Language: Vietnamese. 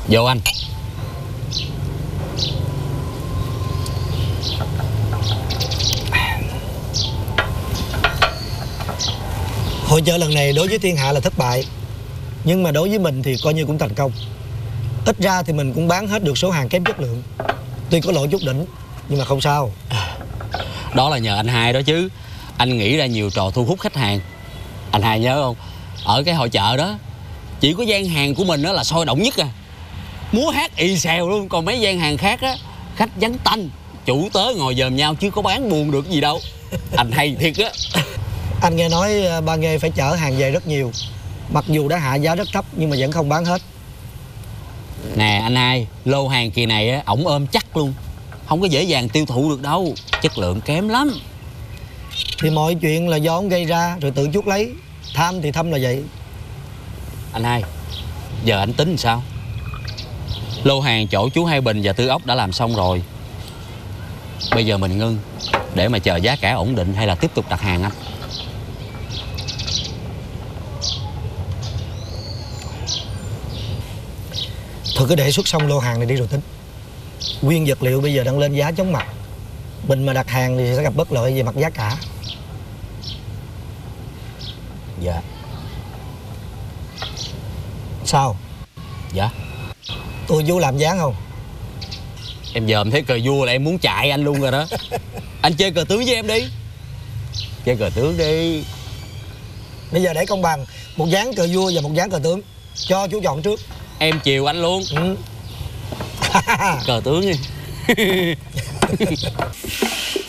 Vô anh. Hội chợ lần này đối với thiên hạ là thất bại, nhưng mà đối với mình thì coi như cũng thành công. Ít ra thì mình cũng bán hết được số hàng kém chất lượng. Tuy có lỗ chút đỉnh, nhưng mà không sao. Đó là nhờ anh Hai đó chứ. Anh nghĩ ra nhiều trò thu hút khách hàng. Anh Hai nhớ không? Ở cái hội chợ đó chỉ có gian hàng của mình đó là sôi động nhất à. Múa hát y xèo luôn. Còn mấy gian hàng khác á, khách vắng tanh, chủ tớ ngồi dòm nhau chứ có bán buồn được gì đâu. Anh hay thiệt á. Anh nghe nói Ba Nghê phải chở hàng về rất nhiều. Mặc dù đã hạ giá rất thấp nhưng mà vẫn không bán hết. Nè anh Hai, lô hàng kỳ này á, ổng ôm chắc luôn. Không có dễ dàng tiêu thụ được đâu. Chất lượng kém lắm. Thì mọi chuyện là do ông gây ra rồi tự chuốc lấy. Tham thì thâm là vậy. Anh Hai, giờ anh tính làm sao? Lô hàng chỗ chú Hai Bình và Tư Ốc đã làm xong rồi. Bây giờ mình ngưng để mà chờ giá cả ổn định hay là tiếp tục đặt hàng anh? Thôi cứ để xuất xong lô hàng này đi rồi tính. Nguyên vật liệu bây giờ đang lên giá chóng mặt. Mình mà đặt hàng thì sẽ gặp bất lợi về mặt giá cả. Dạ. Sao? Dạ. Tôi vô làm dáng không? Em giờ em thấy cờ vua là em muốn chạy anh luôn rồi đó. Anh chơi cờ tướng với em đi. Chơi cờ tướng đi. Bây giờ để công bằng, một dáng cờ vua và một dáng cờ tướng. Cho chú chọn trước. Em chiều anh luôn. Ừ. Cờ tướng đi.